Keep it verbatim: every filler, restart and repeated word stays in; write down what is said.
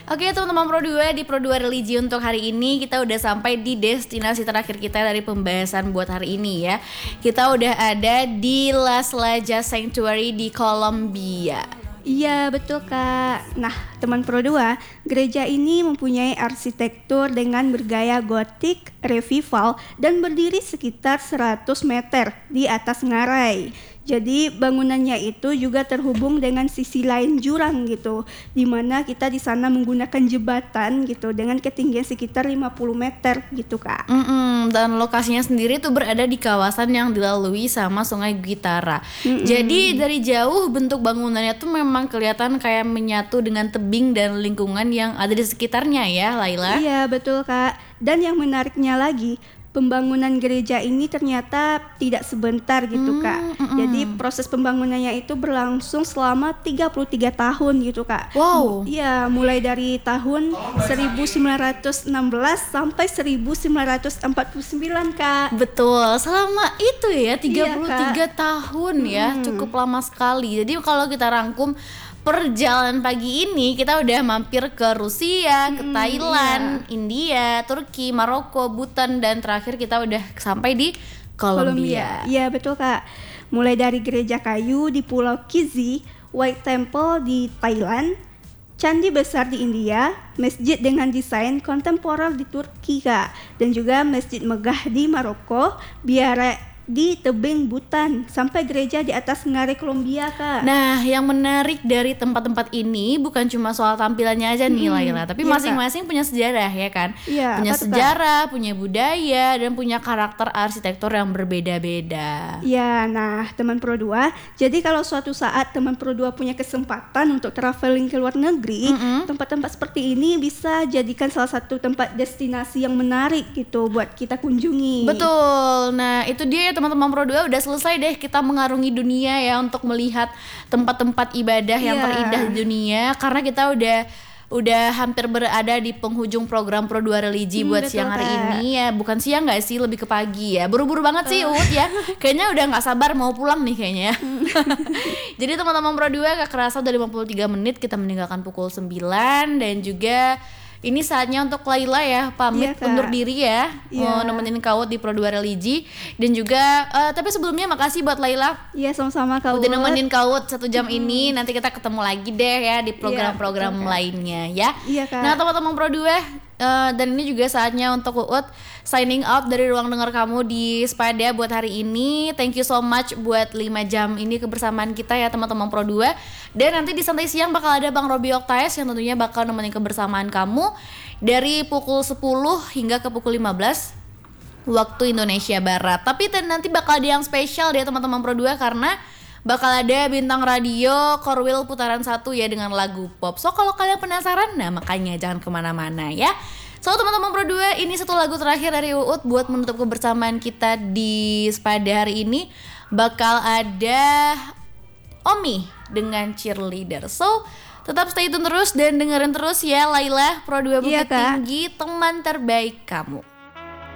Oke teman-teman Pro dua, di Pro dua Religi untuk hari ini kita udah sampai di destinasi terakhir kita dari pembahasan buat hari ini ya. Kita udah ada di Las Lajas Sanctuary di Kolombia. Iya betul Kak. Nah teman Pro dua, gereja ini mempunyai arsitektur dengan bergaya gotik revival dan berdiri sekitar seratus meter di atas ngarai. Jadi bangunannya itu juga terhubung dengan sisi lain jurang gitu, di mana kita di sana menggunakan jembatan gitu dengan ketinggian sekitar lima puluh meter gitu Kak. Mm-mm, dan lokasinya sendiri tuh berada di kawasan yang dilalui sama Sungai Guitara. Mm-mm. Jadi dari jauh bentuk bangunannya tuh memang kelihatan kayak menyatu dengan tebing dan lingkungan yang ada di sekitarnya ya, Laila. Iya betul Kak. Dan yang menariknya lagi, pembangunan gereja ini ternyata tidak sebentar gitu Kak. Mm, mm, mm. Jadi proses pembangunannya itu berlangsung selama tiga puluh tiga tahun gitu Kak. Wow. Iya, mulai dari tahun seribu sembilan ratus enam belas sampai seribu sembilan ratus empat puluh sembilan Kak. Betul, selama itu ya tiga puluh tiga iya, tahun ya, mm. cukup lama sekali. Jadi kalau kita rangkum perjalanan pagi ini, kita udah mampir ke Rusia, ke hmm, Thailand, iya. India, Turki, Maroko, Bhutan, dan terakhir kita udah sampai di Kolombia. Iya betul Kak. Mulai dari gereja kayu di Pulau Kizi, White Temple di Thailand, candi besar di India, masjid dengan desain kontemporer di Turki Kak, dan juga masjid megah di Maroko, biara di tebing Bhutan, sampai gereja di atas ngarai Kolombia Kak. Nah yang menarik dari tempat-tempat ini bukan cuma soal tampilannya aja nih hmm, Laila, tapi iya, masing-masing Kak. Punya sejarah ya kan, iya, punya sejarah, Kak? Punya budaya, dan punya karakter arsitektur yang berbeda-beda. Ya, nah teman Pro dua, jadi kalau suatu saat teman Pro dua punya kesempatan untuk traveling ke luar negeri, mm-hmm. tempat-tempat seperti ini bisa jadikan salah satu tempat destinasi yang menarik gitu buat kita kunjungi. Betul, nah itu dia teman-teman Pro dua, udah selesai deh kita mengarungi dunia ya untuk melihat tempat-tempat ibadah yang yeah. terindah di dunia, karena kita udah udah hampir berada di penghujung program Pro dua Religi hmm, buat betul, siang hari Kak. Ini ya, bukan siang nggak sih, lebih ke pagi ya, buru-buru banget uh. sih Ut ya, kayaknya udah nggak sabar mau pulang nih kayaknya. Jadi teman-teman Pro dua, gak kerasa udah lima puluh tiga menit kita meninggalkan pukul sembilan, dan juga ini saatnya untuk Laila ya pamit, iya, undur diri ya, iya. mau nemenin Kak Ut di Pro dua Religi. Dan juga uh, tapi sebelumnya makasih buat Laila. Iya sama-sama Kak Ut. Udah nemenin Kak Ut satu jam hmm. ini. Nanti kita ketemu lagi deh ya di program-program iya, lainnya ya. Iya Kak. Nah teman-teman Pro dua, uh, dan ini juga saatnya untuk Ut signing out dari ruang dengar kamu di Spada buat hari ini. Thank you so much buat lima jam ini kebersamaan kita ya teman-teman Pro dua. Dan nanti di santai siang bakal ada Bang Robi Oktaes yang tentunya bakal nemenin kebersamaan kamu dari pukul sepuluh hingga ke pukul lima belas waktu Indonesia Barat. Tapi nanti bakal ada yang spesial deh teman-teman Pro dua, karena bakal ada bintang radio Korwil putaran satu ya dengan lagu pop. So kalau kalian penasaran, nah makanya jangan kemana-mana ya. So teman-teman Pro dua, ini satu lagu terakhir dari Uut buat menutup kebersamaan kita di Spada hari ini. Bakal ada Omi dengan Cheerleader. So tetap stay tune terus dan dengerin terus ya Laila, Pro dua Bukit iya, Tinggi, teman terbaik kamu.